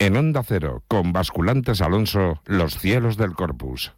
En Onda Cero, con Basculantes Alonso, los cielos del Corpus.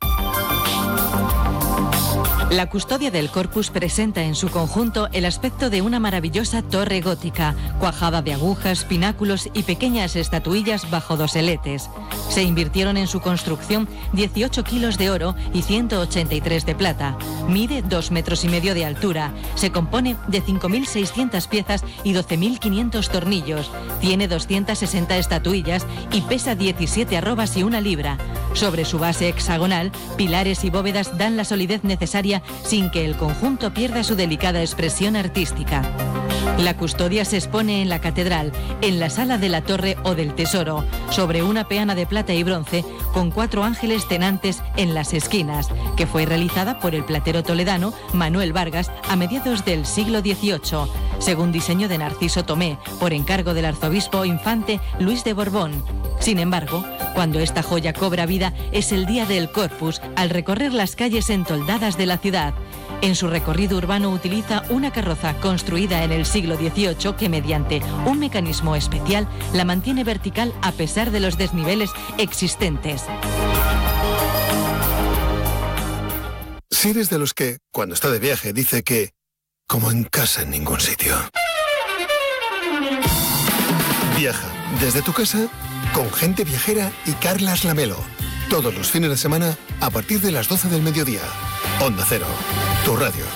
La custodia del Corpus presenta en su conjunto el aspecto de una maravillosa torre gótica, cuajada de agujas, pináculos y pequeñas estatuillas bajo doseletes. Se invirtieron en su construcción 18 kilos de oro y 183 de plata. Mide 2,5 metros de altura. Se compone de 5.600 piezas y 12.500 tornillos. Tiene 260 estatuillas y pesa 17 arrobas y 1 libra. Sobre su base hexagonal, pilares y bóvedas dan la solidez necesaria sin que el conjunto pierda su delicada expresión artística. La custodia se expone en la catedral, en la sala de la torre o del tesoro, sobre una peana de plata y bronce con 4 ángeles tenantes en las esquinas, que fue realizada por el platero toledano Manuel Vargas a mediados del siglo XVIII, según diseño de Narciso Tomé, por encargo del arzobispo infante Luis de Borbón. Sin embargo, cuando esta joya cobra vida es el día del Corpus, al recorrer las calles entoldadas de la ciudad. En su recorrido urbano utiliza una carroza construida en el siglo XVIII que, mediante un mecanismo especial, la mantiene vertical a pesar de los desniveles existentes. Si eres de los que, cuando está de viaje, dice que como en casa en ningún sitio. Viaja desde tu casa con Gente Viajera y Carlas Lamelo. Todos los fines de semana a partir de las 12 del mediodía. Onda Cero, tu radio.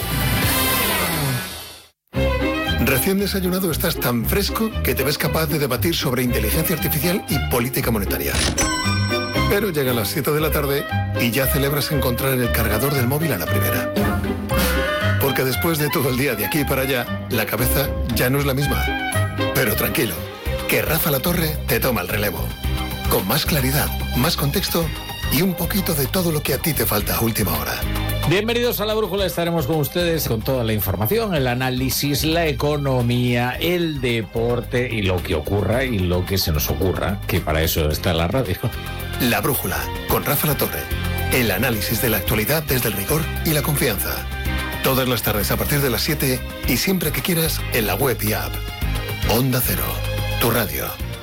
Recién desayunado estás tan fresco que te ves capaz de debatir sobre inteligencia artificial y política monetaria. Pero llegan las 7 de la tarde y ya celebras encontrar el cargador del móvil a la primera. Porque después de todo el día de aquí para allá, la cabeza ya no es la misma. Pero tranquilo, que Rafa La Torre te toma el relevo. Con más claridad, más contexto y un poquito de todo lo que a ti te falta a última hora. Bienvenidos a La Brújula, estaremos con ustedes con toda la información, el análisis, la economía, el deporte y lo que ocurra y lo que se nos ocurra, que para eso está la radio. La Brújula, con Rafa La Torre. El análisis de la actualidad desde el rigor y la confianza. Todas las tardes a partir de las 7 y siempre que quieras en la web y app. Onda Cero, tu radio.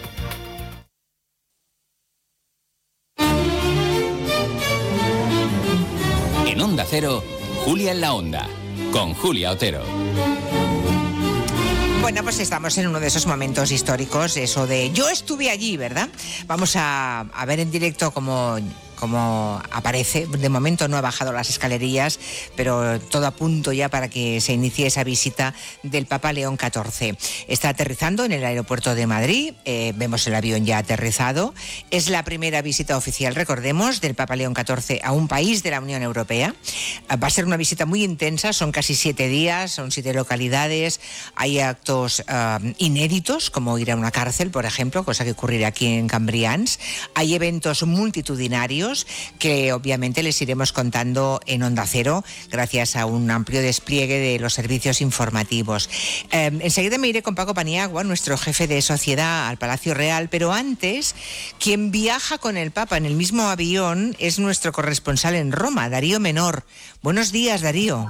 En Onda Cero, Julia en la Onda, con Julia Otero. Bueno, pues estamos en uno de esos momentos históricos, eso de yo estuve allí, ¿verdad? Vamos a ver en directo cómo aparece. De momento no ha bajado las escalerillas, pero todo a punto ya para que se inicie esa visita del Papa León XIV. Está aterrizando en el aeropuerto de Madrid, vemos el avión ya aterrizado. Es la primera visita oficial, recordemos, del Papa León XIV a un país de la Unión Europea. Va a ser una visita muy intensa, son casi 7 días, son 7 localidades, hay actos inéditos, como ir a una cárcel, por ejemplo, cosa que ocurrirá aquí en Cambrians. Hay eventos multitudinarios que obviamente les iremos contando en Onda Cero gracias a un amplio despliegue de los servicios informativos. Enseguida me iré con Paco Paniagua, nuestro jefe de sociedad, al Palacio Real, pero antes, quien viaja con el Papa en el mismo avión es nuestro corresponsal en Roma, Darío Menor. Buenos días, Darío.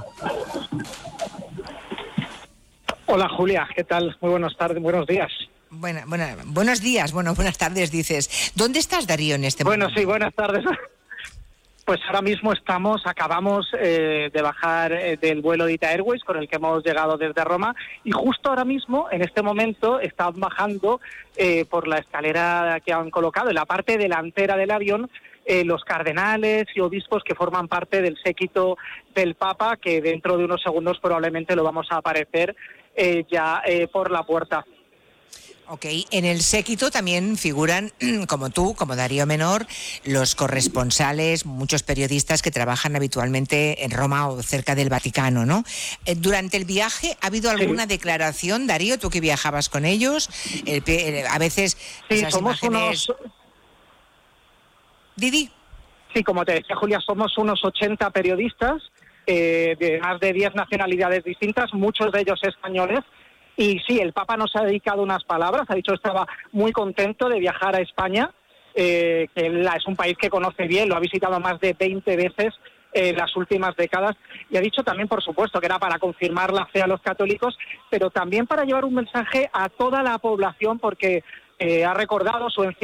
Hola, Julia, ¿qué tal? Muy buenas tardes, buenos días. Buenos días, buenas tardes, dices. ¿Dónde estás, Darío, en este momento? Bueno, sí, buenas tardes. Pues ahora mismo acabamos de bajar del vuelo de Ita Airways con el que hemos llegado desde Roma y justo ahora mismo, en este momento, están bajando por la escalera que han colocado en la parte delantera del avión los cardenales y obispos que forman parte del séquito del Papa, que dentro de unos segundos probablemente lo vamos a aparecer ya por la puerta. Ok, en el séquito también figuran, como tú, como Darío Menor, los corresponsales, muchos periodistas que trabajan habitualmente en Roma o cerca del Vaticano, ¿no? Durante el viaje, ¿ha habido alguna declaración, Darío, tú que viajabas con ellos? A veces sí, esas somos imágenes... Didi. Sí, como te decía, Julia, somos unos 80 periodistas de más de 10 nacionalidades distintas, muchos de ellos españoles. Y sí, el Papa nos ha dedicado unas palabras, ha dicho que estaba muy contento de viajar a España, que es un país que conoce bien, lo ha visitado más de 20 veces en las últimas décadas, y ha dicho también, por supuesto, que era para confirmar la fe a los católicos, pero también para llevar un mensaje a toda la población, porque ha recordado su